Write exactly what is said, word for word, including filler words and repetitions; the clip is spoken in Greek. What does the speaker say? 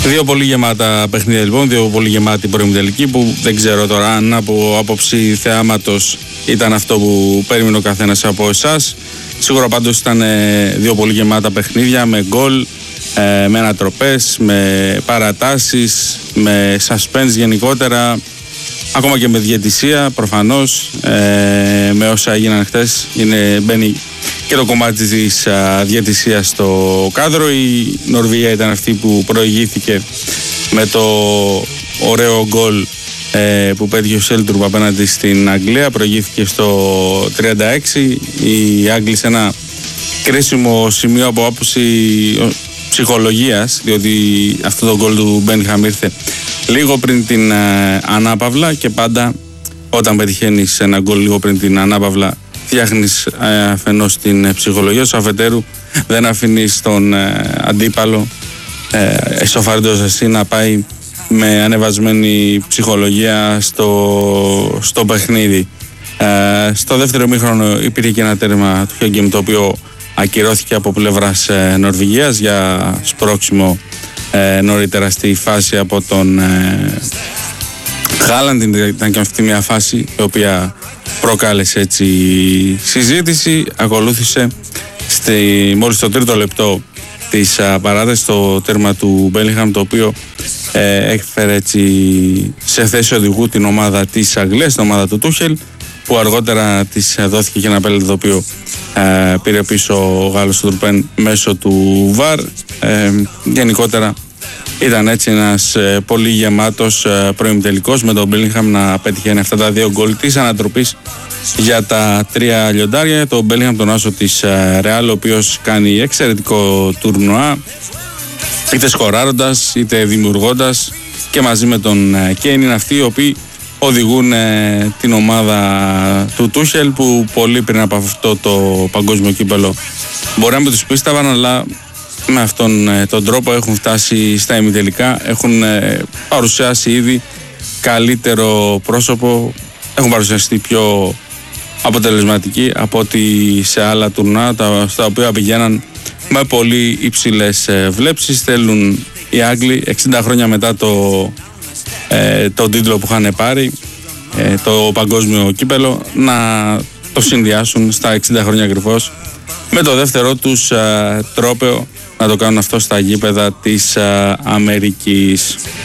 Δύο πολύ γεμάτα παιχνίδια λοιπόν, δύο πολύ γεμάτη προημιτελική που δεν ξέρω τώρα αν από άποψη θεάματος ήταν αυτό που περίμενε ο καθένας από εσάς. Σίγουρα πάντως ήταν δύο πολύ γεμάτα παιχνίδια με γκολ, με ανατροπές, με παρατάσεις, με suspense γενικότερα, ακόμα και με διαιτησία προφανώς, με όσα έγιναν χτες. Είναι, μπαίνει και το κομμάτι της διαιτησίας στο κάδρο. Η Νορβηγία ήταν αυτή που προηγήθηκε με το ωραίο γκολ ε, που πέτυχε ο Σέλτουρπ απέναντι στην Αγγλία. Προηγήθηκε στο τριάντα έξι. Οι Άγγλοι σε ένα κρίσιμο σημείο από άποψη ψυχολογίας, διότι αυτό το γκολ του Μπένιχαμ ήρθε λίγο πριν την ε, ανάπαυλα, και πάντα όταν πετυχαίνεις ένα γκολ λίγο πριν την ανάπαυλα φτιάχνεις ε, αφενός την ψυχολογία σου, αφετέρου δεν αφήνεις τον ε, αντίπαλο ε, εσωφαρντός εσύ να πάει με ανεβασμένη ψυχολογία στο, στο παιχνίδι. Ε, στο δεύτερο ημίχρονο υπήρχε και ένα τέρμα του Χέγκεμ, το οποίο ακυρώθηκε από πλευράς ε, Νορβηγίας για σπρώξιμο ε, νωρίτερα στη φάση από τον ε, Χάλαντ. Ήταν και αυτή μια φάση η οποία προκάλεσε έτσι συζήτηση. Ακολούθησε στη, μόλις στο τρίτο λεπτό της α, παράτασης το τέρμα του Μπέλιγχαμ, το οποίο ε, έφερε έτσι σε θέση οδηγού την ομάδα της Αγγλίας, την ομάδα του Τούχελ, που αργότερα της δόθηκε και ένα πέναλτι το οποίο ε, πήρε πίσω ο Γάλλος Τουρπέν μέσω του βαρ. Ε, γενικότερα ήταν έτσι ένας ε, πολύ γεμάτος ε, προημιτελικός, με τον Μπέλιγχαμ να πετυχαίνει αυτά τα δύο γκολ της ανατροπής για τα τρία λιοντάρια. Το Μπέλιγχαμ, τον άσο της Ρεάλ, ο οποίος κάνει εξαιρετικό τουρνουά, είτε σκοράροντας είτε δημιουργώντας, και μαζί με τον Κέιν είναι αυτοί οι οποίοι οδηγούν ε, την ομάδα του Τούχελ, που πολύ πριν από αυτό το παγκόσμιο κύπελο μπορεί να μην τους πίστευαν, αλλά με αυτόν ε, τον τρόπο έχουν φτάσει στα ημιτελικά, έχουν ε, παρουσιάσει ήδη καλύτερο πρόσωπο, έχουν παρουσιαστεί πιο αποτελεσματικοί από ότι σε άλλα τουρνά τα, στα οποία πηγαίναν με πολύ υψηλές ε, βλέψεις. Θέλουν οι Άγγλοι εξήντα χρόνια μετά το, ε, το τίτλο που είχαν πάρει, ε, το παγκόσμιο κύπελο, να το συνδυάσουν στα εξήντα χρόνια ακριβώς με το δεύτερο τους ε, τρόπαιο, να το κάνουν αυτό στα γήπεδα της ε, Αμερικής.